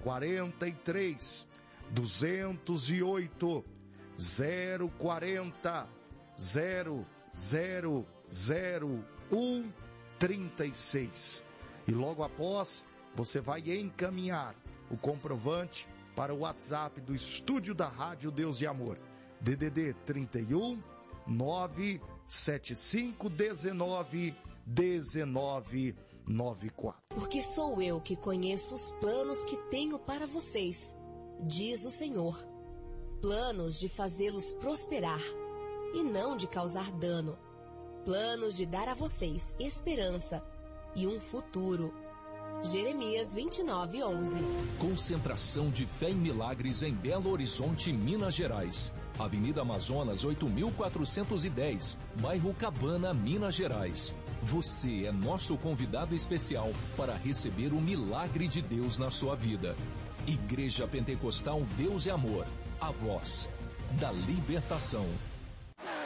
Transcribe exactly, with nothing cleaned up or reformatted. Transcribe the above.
quarenta e três, duzentos e oito, zero quarenta, zero zero zero um trinta e seis. E logo após, você vai encaminhar o comprovante para o WhatsApp do estúdio da Rádio Deus de Amor. D D D trinta e um, nove sete cinco um nove, um nove nove quatro. Porque sou eu que conheço os planos que tenho para vocês, diz o Senhor. Planos de fazê-los prosperar e não de causar dano. Planos de dar a vocês esperança e um futuro. Jeremias vinte e nove, onze. Concentração de Fé em Milagres em Belo Horizonte, Minas Gerais. Avenida Amazonas oito mil quatrocentos e dez, bairro Cabana, Minas Gerais. Você é nosso convidado especial para receber o milagre de Deus na sua vida. Igreja Pentecostal Deus é Amor, a voz da libertação.